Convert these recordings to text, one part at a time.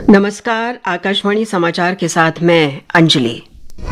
नमस्कार, आकाशवाणी समाचार के साथ मैं अंजलि।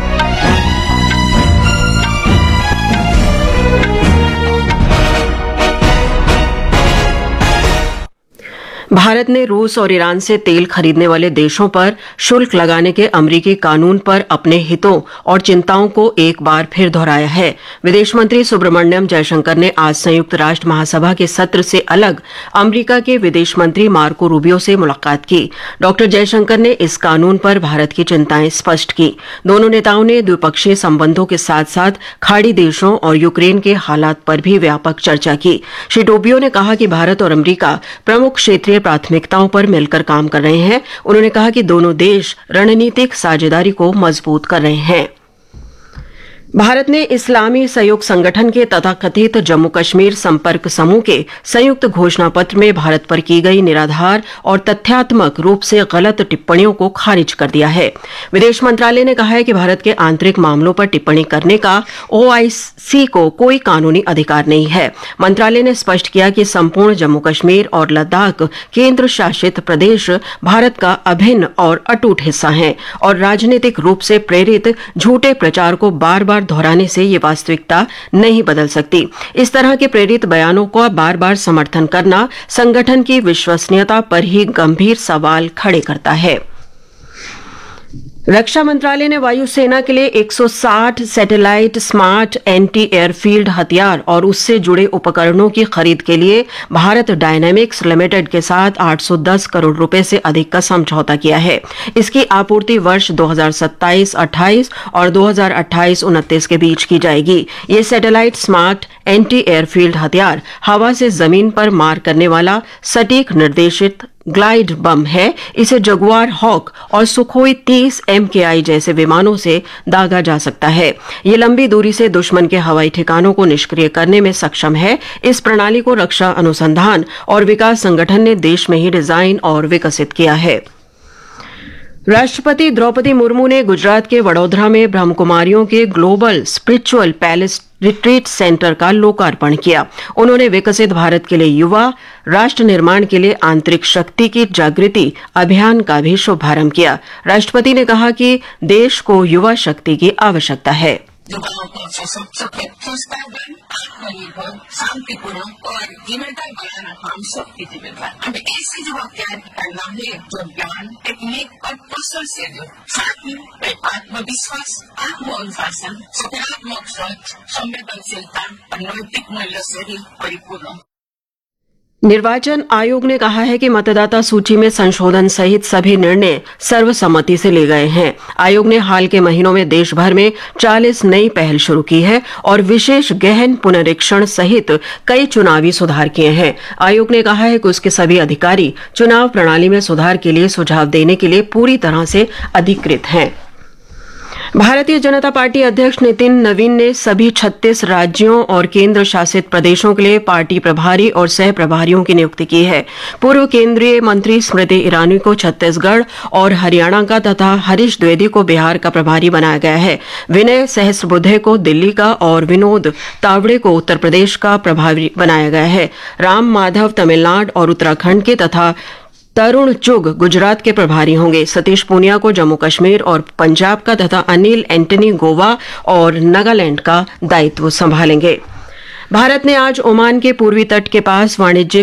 भारत ने रूस और ईरान से तेल खरीदने वाले देशों पर शुल्क लगाने के अमरीकी कानून पर अपने हितों और चिंताओं को एक बार फिर दोहराया है। विदेश मंत्री सुब्रमण्यम जयशंकर ने आज संयुक्त राष्ट्र महासभा के सत्र से अलग अमरीका के विदेश मंत्री मार्को रूबियो से मुलाकात की। डॉक्टर जयशंकर ने इस कानून पर भारत की चिंताएं स्पष्ट की। दोनों नेताओं ने द्विपक्षीय संबंधों के साथ साथ खाड़ी देशों और यूक्रेन के हालात पर भी व्यापक चर्चा की। श्री रूबियो ने कहा कि भारत और अमरीका प्रमुख क्षेत्रीय प्राथमिकताओं पर मिलकर काम कर रहे हैं। उन्होंने कहा कि दोनों देश रणनीतिक साझेदारी को मजबूत कर रहे हैं। भारत ने इस्लामी सहयोग संगठन के तथाकथित जम्मू कश्मीर संपर्क समूह के संयुक्त घोषणा पत्र में भारत पर की गई निराधार और तथ्यात्मक रूप से गलत टिप्पणियों को खारिज कर दिया है। विदेश मंत्रालय ने कहा है कि भारत के आंतरिक मामलों पर टिप्पणी करने का ओआईसी को कोई कानूनी अधिकार नहीं है। मंत्रालय ने स्पष्ट किया कि संपूर्ण जम्मू कश्मीर और लद्दाख केंद्र शासित प्रदेश भारत का अभिन्न और अटूट हिस्सा हैं और राजनीतिक रूप से प्रेरित झूठे प्रचार को बार बार दोहराने से ये वास्तविकता नहीं बदल सकती। इस तरह के प्रेरित बयानों का बार बार समर्थन करना संगठन की विश्वसनीयता पर ही गंभीर सवाल खड़े करता है। रक्षा मंत्रालय ने वायुसेना के लिए 160 सैटेलाइट स्मार्ट एंटी एयरफील्ड हथियार और उससे जुड़े उपकरणों की खरीद के लिए भारत डायनामिक्स लिमिटेड के साथ 810 करोड़ रुपए से अधिक का समझौता किया है। इसकी आपूर्ति वर्ष 2027-28 और 2028-29 के बीच की जाएगी। ये सैटेलाइट स्मार्ट एंटी एयरफील्ड हथियार हवा से जमीन पर मार करने वाला सटीक निर्देशित ग्लाइड बम है। इसे जगुआर हॉक और सुखोई 30 MKI जैसे विमानों से दागा जा सकता है। ये लंबी दूरी से दुश्मन के हवाई ठिकानों को निष्क्रिय करने में सक्षम है। इस प्रणाली को रक्षा अनुसंधान और विकास संगठन ने देश में ही डिजाइन और विकसित किया है। राष्ट्रपति द्रौपदी मुर्मू ने गुजरात के वडोदरा में ब्रह्मकुमारियों के global spiritual palace retreat centre का लोकार्पण किया। उन्होंने विकसित भारत के लिए युवा राष्ट्र निर्माण के लिए आंतरिक शक्ति की जागृति अभियान का भी शुभारंभ किया। राष्ट्रपति ने कहा कि देश को युवा शक्ति की आवश्यकता है। युवाओं को सशक्त, संस्कारवान, आत्मनिर्भर, शांतिपूर्ण और जीवनदायी बनाना हम सबकी जिम्मेदारी है। ऐसे युवा तैयार करना है जो ज्ञान, टेक्निक और कौशल से साथ में आत्मविश्वास, आत्मअनुशासन, सकारात्मक सोच, संवेदनशीलता और नैतिक मूल्य से भी परिपूर्ण। निर्वाचन आयोग ने कहा है कि मतदाता सूची में संशोधन सहित सभी निर्णय सर्वसम्मति से लिए गए हैं। आयोग ने हाल के महीनों में देश भर में 40 नई पहल शुरू की है और विशेष गहन पुनरीक्षण सहित कई चुनावी सुधार किए हैं। आयोग ने कहा है कि उसके सभी अधिकारी चुनाव प्रणाली में सुधार के लिए सुझाव देने के लिए पूरी तरह से अधिकृत हैं। भारतीय जनता पार्टी अध्यक्ष नितिन नवीन ने सभी 36 राज्यों और केंद्र शासित प्रदेशों के लिए पार्टी प्रभारी और सह प्रभारियों की नियुक्ति की है। पूर्व केंद्रीय मंत्री स्मृति ईरानी को छत्तीसगढ़ और हरियाणा का तथा हरीश द्विवेदी को बिहार का प्रभारी बनाया गया है। विनय सहस्त्रबुद्धे को दिल्ली का और विनोद तावड़े को उत्तर प्रदेश का प्रभारी बनाया गया है। राम माधव तमिलनाडु और उत्तराखंड के तथा तरुण चुग गुजरात के प्रभारी होंगे। सतीश पूनिया को जम्मू कश्मीर और पंजाब का तथा अनिल एंटनी गोवा और नागालैंड का दायित्व संभालेंगे। भारत ने आज ओमान के पूर्वी तट के पास वाणिज्यिक